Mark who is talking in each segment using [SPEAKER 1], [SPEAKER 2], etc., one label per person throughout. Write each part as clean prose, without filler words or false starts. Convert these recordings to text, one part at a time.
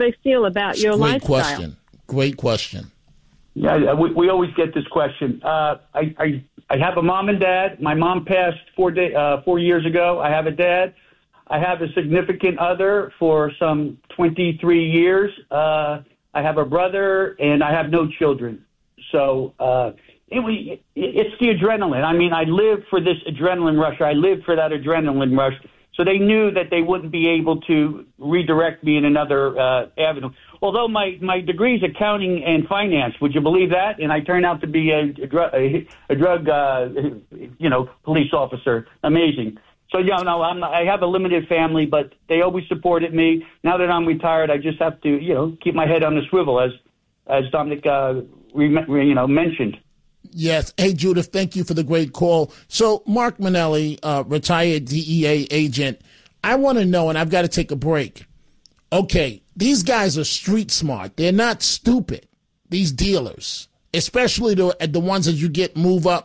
[SPEAKER 1] they feel about your lifestyle.
[SPEAKER 2] Great question.
[SPEAKER 3] Yeah, we always get this question. I have a mom and dad. My mom passed 4 years ago. I have a dad. I have a significant other for some 23 years. I have a brother, and I have no children. So it's the adrenaline. I mean, I lived for this adrenaline rush. I lived for that adrenaline rush. So they knew that they wouldn't be able to redirect me in another avenue. Although my degree is accounting and finance, would you believe that? And I turned out to be a drug police officer. Amazing. So I have a limited family, but they always supported me. Now that I'm retired, I just have to keep my head on the swivel, as Dominic mentioned.
[SPEAKER 2] Yes. Hey, Judith, thank you for the great call. So Mark Manelli, retired DEA agent, I want to know, and I've got to take a break. Okay, these guys are street smart. They're not stupid, these dealers, especially the ones that you get move up.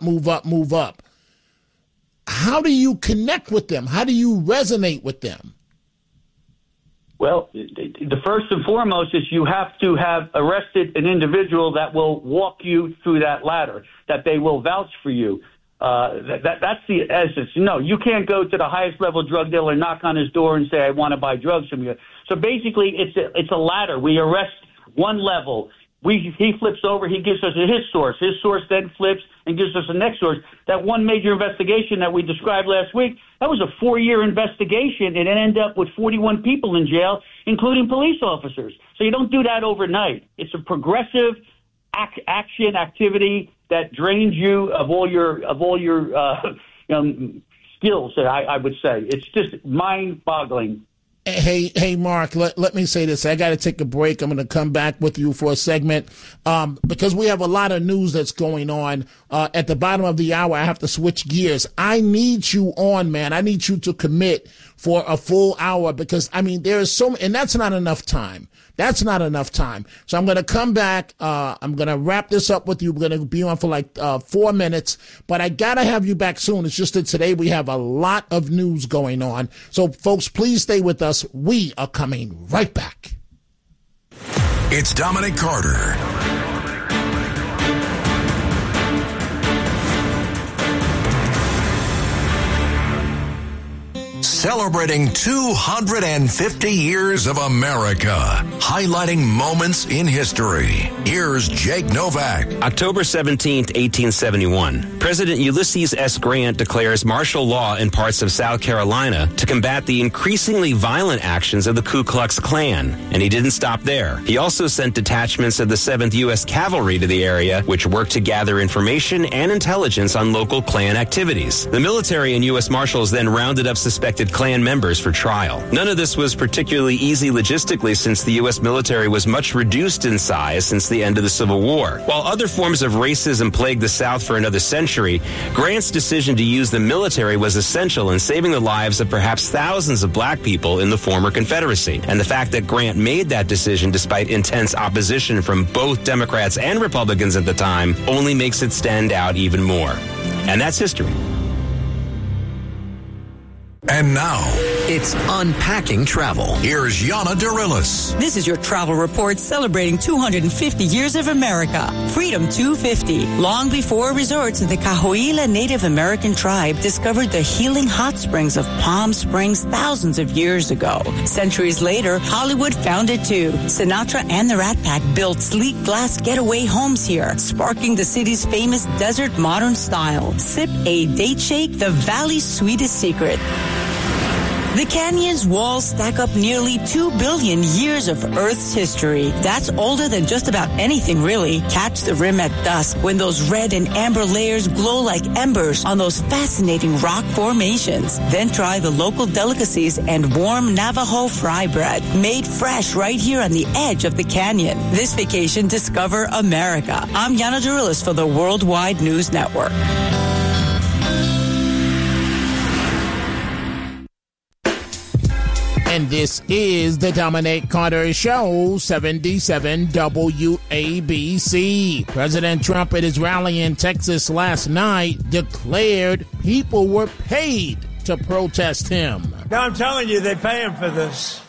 [SPEAKER 2] How do you connect with them? How do you resonate with them?
[SPEAKER 3] Well, the first and foremost is you have to have arrested an individual that will walk you through that ladder, that they will vouch for you. That's the essence. No, you can't go to the highest level drug dealer, knock on his door, and say, I want to buy drugs from you. So basically, it's a ladder. We arrest one level. He flips over. He gives us his source. His source then flips and gives us the next source. That one major investigation that we described last week, that was a 4-year investigation, and it ended up with 41 people in jail, including police officers. So you don't do that overnight. It's a progressive activity that drains you of all your skills. I would say it's just mind-boggling.
[SPEAKER 2] Hey, Mark, let me say this. I got to take a break. I'm going to come back with you for a segment because we have a lot of news that's going on. At the bottom of the hour, I have to switch gears. I need you on, man. I need you to commit for a full hour because, I mean, there is and that's not enough time. That's not enough time. So I'm going to come back. I'm going to wrap this up with you. We're going to be on for like 4 minutes, but I got to have you back soon. It's just that today we have a lot of news going on. So folks, please stay with us. We are coming right back.
[SPEAKER 4] It's Dominic Carter. Celebrating 250 years of America, highlighting moments in history. Here's Jake Novak.
[SPEAKER 5] October 17th, 1871. President Ulysses S. Grant declares martial law in parts of South Carolina to combat the increasingly violent actions of the Ku Klux Klan. And he didn't stop there. He also sent detachments of the 7th U.S. Cavalry to the area, which worked to gather information and intelligence on local Klan activities. The military and U.S. Marshals then rounded up suspected Klan members for trial. None of this was particularly easy logistically since the U.S. military was much reduced in size since the end of the Civil War. While other forms of racism plagued the South for another century, Grant's decision to use the military was essential in saving the lives of perhaps thousands of black people in the former Confederacy. And the fact that Grant made that decision despite intense opposition from both Democrats and Republicans at the time only makes it stand out even more. And that's history.
[SPEAKER 4] And now,
[SPEAKER 6] it's Unpacking Travel.
[SPEAKER 4] Here's Yana Dirilis.
[SPEAKER 7] This is your travel report celebrating 250 years of America. Freedom 250. Long before resorts, the Cahuilla Native American tribe discovered the healing hot springs of Palm Springs thousands of years ago. Centuries later, Hollywood found it too. Sinatra and the Rat Pack built sleek glass getaway homes here, sparking the city's famous desert modern style. Sip a date shake, the valley's sweetest secret. The canyon's walls stack up nearly 2 billion years of Earth's history. That's older than just about anything, really. Catch the rim at dusk when those red and amber layers glow like embers on those fascinating rock formations. Then try the local delicacies and warm Navajo fry bread, made fresh right here on the edge of the canyon. This vacation, discover America. I'm Yana Dirilis for the Worldwide News Network.
[SPEAKER 2] And this is the Dominic Carter Show, 77 WABC. President Trump at his rally in Texas last night declared people were paid to protest him.
[SPEAKER 8] Now I'm telling you, they pay him for this.